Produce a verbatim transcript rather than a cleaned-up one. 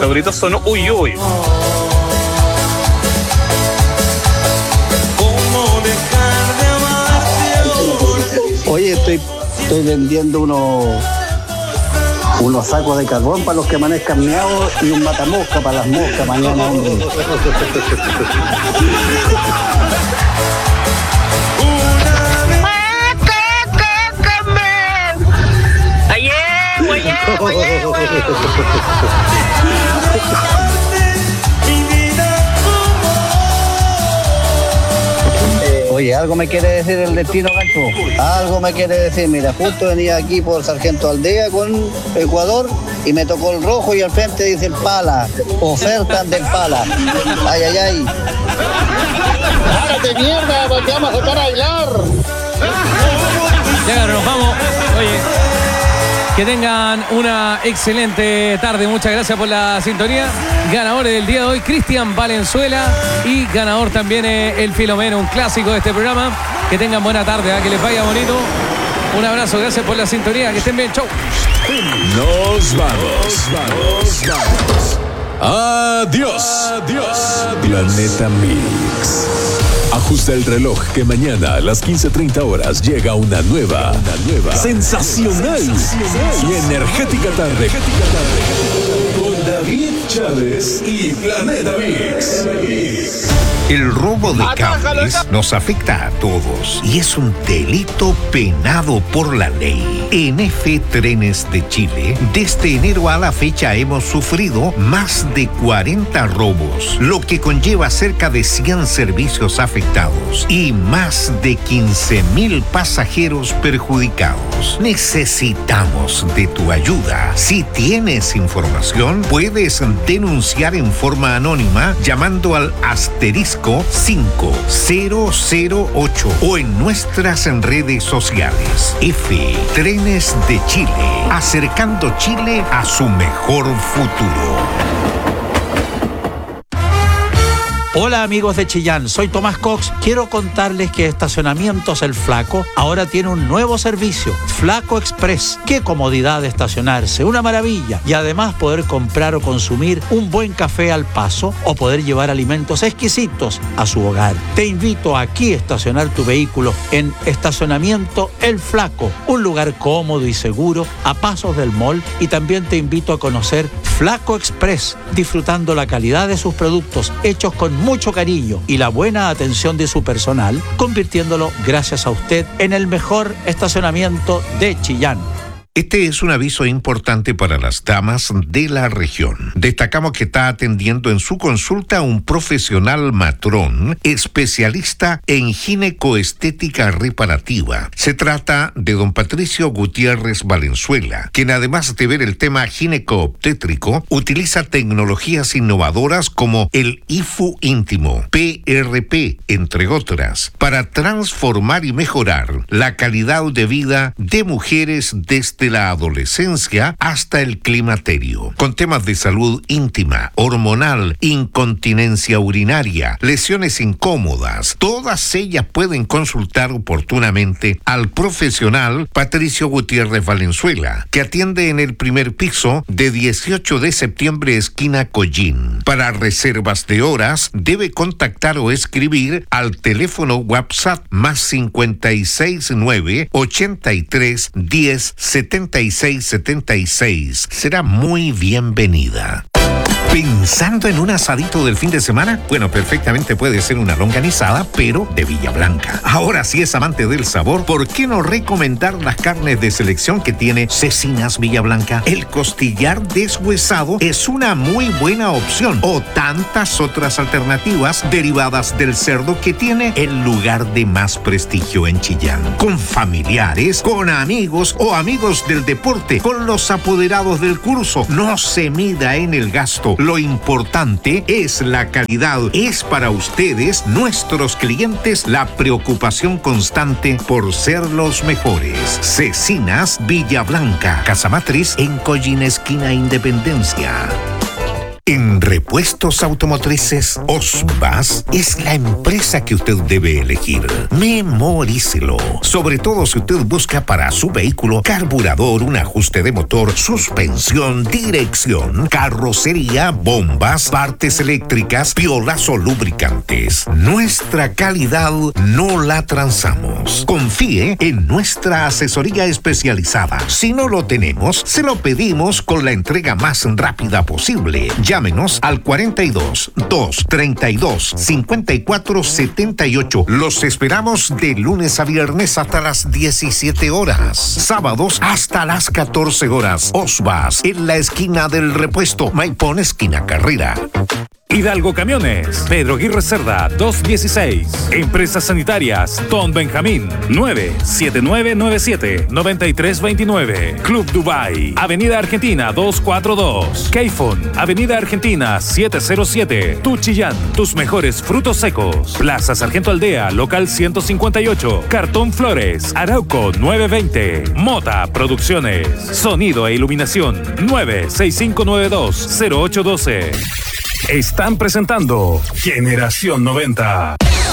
favoritos son Uy Uy. Oye, estoy, estoy vendiendo unos unos sacos de carbón para los que amanezcan meados y un matamosca para las moscas mañana, hombre. Oye, algo me quiere decir el destino, Gancho. Algo me quiere decir. Mira, justo venía aquí por Sargento Aldea con Ecuador y me tocó el rojo y al frente dicen pala. Ofertas del pala. Ay, ay, ay. ¡Párate, mierda! ¡Porque vamos a sacar a bailar! Ya, nos vamos. Oye, que tengan una excelente tarde. Muchas gracias por la sintonía. Ganadores del día de hoy, Cristian Valenzuela. Y ganador también eh, el Filomeno, un clásico de este programa. Que tengan buena tarde, ¿eh? Que les vaya bonito. Un abrazo, gracias por la sintonía. Que estén bien, chau. Nos vamos, vamos, vamos. Adiós. Adiós. Planeta Mix. Ajusta el reloj que mañana a las quince treinta horas llega una nueva, una nueva, sensacional, sensacional y energética tarde. Con David Chávez y Planeta Mix. El robo de cables nos afecta a todos y es un delito penado por la ley. En F Trenes de Chile, desde enero a la fecha hemos sufrido más de cuarenta robos, lo que conlleva cerca de cien servicios afectados y más de quince mil pasajeros perjudicados. Necesitamos de tu ayuda. Si tienes información, puedes denunciar en forma anónima llamando al asterisco cinco cero cero ocho o en nuestras redes sociales. F Trenes de Chile, acercando Chile a su mejor futuro. Hola amigos de Chillán, soy Tomás Cox. Quiero contarles que Estacionamientos El Flaco ahora tiene un nuevo servicio, Flaco Express. Qué comodidad de estacionarse, una maravilla. Y además poder comprar o consumir un buen café al paso o poder llevar alimentos exquisitos a su hogar. Te invito aquí a estacionar tu vehículo en Estacionamiento El Flaco, un lugar cómodo y seguro a pasos del mall, y también te invito a conocer Flaco Express, disfrutando la calidad de sus productos hechos con mucho cariño y la buena atención de su personal, convirtiéndolo, gracias a usted, en el mejor estacionamiento de Chillán. Este es un aviso importante para las damas de la región. Destacamos que está atendiendo en su consulta a un profesional matrón, especialista en ginecoestética reparativa. Se trata de don Patricio Gutiérrez Valenzuela, quien además de ver el tema ginecoobstétrico, utiliza tecnologías innovadoras como el I F U íntimo, P R P, entre otras, para transformar y mejorar la calidad de vida de mujeres desde la adolescencia hasta el climaterio, con temas de salud íntima, hormonal, incontinencia urinaria, lesiones incómodas. Todas ellas pueden consultar oportunamente al profesional Patricio Gutiérrez Valenzuela, que atiende en el primer piso de dieciocho de septiembre, esquina Collín. Para reservas de horas, debe contactar o escribir al teléfono WhatsApp más cincuenta y seis nueve ochenta y tres diez setenta y seis setenta y seis. Será muy bienvenida. ¿Pensando en un asadito del fin de semana? Bueno, perfectamente puede ser una longanizada, pero de Villa Blanca. Ahora, si es amante del sabor, ¿por qué no recomendar las carnes de selección que tiene Cecinas Villa Blanca? El costillar deshuesado es una muy buena opción, o tantas otras alternativas derivadas del cerdo que tiene el lugar de más prestigio en Chillán. Con familiares, con amigos o amigos del deporte, con los apoderados del curso, no se mida en el gasto. Lo importante es la calidad. Es para ustedes, nuestros clientes, la preocupación constante por ser los mejores. Cecinas Villa Blanca, Casa Matriz en Collín, esquina Independencia. En repuestos automotrices, Osbas es la empresa que usted debe elegir. Memorícelo. Sobre todo si usted busca para su vehículo carburador, un ajuste de motor, suspensión, dirección, carrocería, bombas, partes eléctricas, piolas o lubricantes. Nuestra calidad no la transamos. Confíe en nuestra asesoría especializada. Si no lo tenemos, se lo pedimos con la entrega más rápida posible. Llámenos al cuarenta y dos, doscientos treinta y dos, cincuenta y cuatro setenta y ocho. Los esperamos de lunes a viernes hasta las diecisiete horas. Sábados hasta las catorce horas. Osbas, en la esquina del repuesto. Maipón, esquina Carrera. Hidalgo Camiones, Pedro Aguirre Cerda, doscientos dieciséis. Empresas Sanitarias, Don Benjamín, nueve siete nueve nueve siete, nueve tres dos nueve. Club Dubai, Avenida Argentina doscientos cuarenta y dos. Keifon, Avenida Argentina setecientos siete. Tu Chillán, tus mejores frutos secos. Plaza Sargento Aldea, local ciento cincuenta y ocho. Cartón Flores, Arauco novecientos veinte. Mota Producciones, Sonido e Iluminación, nueve seis cinco nueve dos cero ocho uno dos. Están presentando Generación noventa.